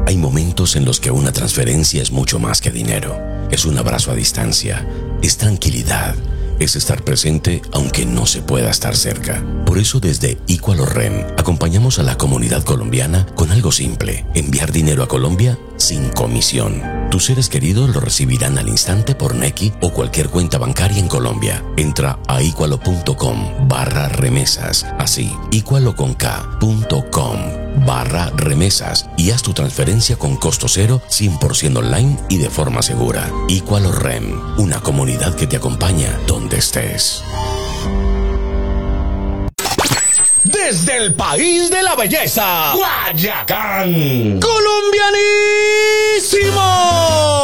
Hay momentos en los que una transferencia es mucho más que dinero. Es un abrazo a distancia, es tranquilidad, es estar presente aunque no se pueda estar cerca. Por eso desde Equalorrem acompañamos a la comunidad colombiana con algo simple: enviar dinero a Colombia sin comisión. Tus seres queridos lo recibirán al instante por Nequi o cualquier cuenta bancaria en Colombia. Entra a equalo.com/remesas, así, equaloconk.com/remesas y haz tu transferencia con costo cero, 100% online y de forma segura. Equalorrem, una comunidad que te acompaña donde estés. Desde el país de la belleza, Guayacán, colombianísimo.